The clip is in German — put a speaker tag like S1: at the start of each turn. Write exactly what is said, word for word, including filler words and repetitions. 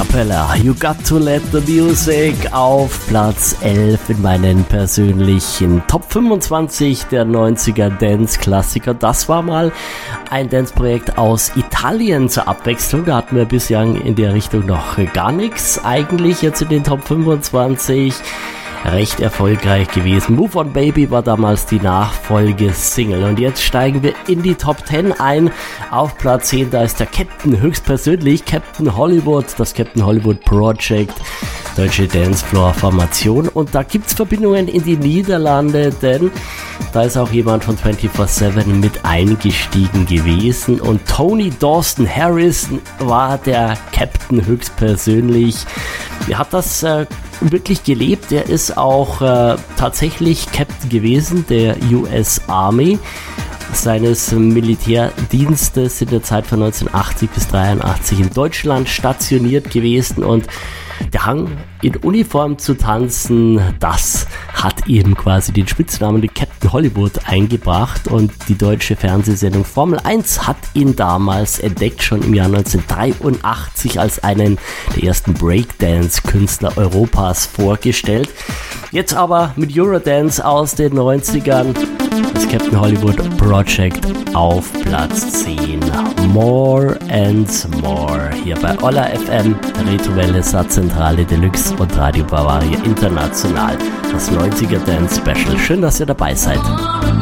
S1: Cappella, You Got to Let the Music auf Platz elf in meinen persönlichen Top fünfundzwanzig der neunziger Dance-Klassiker. Das war mal ein Dance-Projekt aus Italien zur Abwechslung. Da hatten wir bislang in der Richtung noch gar nichts. Eigentlich jetzt in den Top fünfundzwanzig recht erfolgreich gewesen. Move On Baby war damals die Nachfolgesingle. Und jetzt steigen wir in die Top zehn ein. Auf Platz zehn, da ist der Captain höchstpersönlich, Captain Hollywood, das Captain Hollywood Project, deutsche Dancefloor-Formation. Und da gibt's Verbindungen in die Niederlande, denn da ist auch jemand von vierundzwanzig sieben mit eingestiegen gewesen. Und Tony Dawson Harris war der Captain höchstpersönlich. Er hat das äh, wirklich gelebt. Er ist auch äh, tatsächlich Captain gewesen der U S Army, seines Militärdienstes in der Zeit von neunzehnhundertachtzig bis dreiundachtzig in Deutschland stationiert gewesen, und der Hang in Uniform zu tanzen, das hat ihm quasi den Spitznamen Captain Hollywood eingebracht, und die deutsche Fernsehsendung Formel eins hat ihn damals entdeckt, schon im Jahr neunzehnhundertdreiundachtzig als einen der ersten Breakdance-Künstler Europas vorgestellt. Jetzt aber mit Eurodance aus den neunzigern, das Captain Hollywood Project auf Platz zehn. More and More hier bei Olla F M, Retrowelle, Satzzentrale Deluxe und Radio Bavaria International. Das neunziger Dance Special. Schön, dass ihr dabei seid.